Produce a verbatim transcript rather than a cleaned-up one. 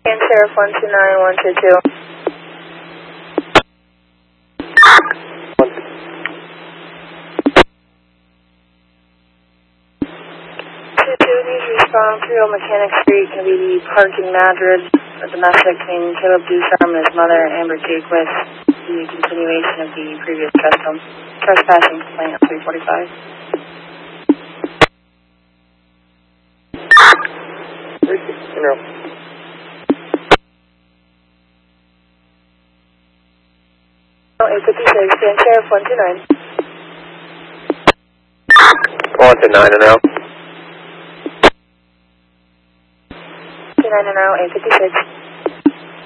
And Sheriff one two nine one two two. two two, needs response, three oh Mechanic Street, can be the park in Madrid, a domestic named Caleb Ducharme and his mother, Amber Jakewith, the continuation of the previous custom. Trespassing complaint at three forty-five. No. eight fifty-six, and Sheriff one two nine. one two nine and out. two nine and out, eight fifty-six.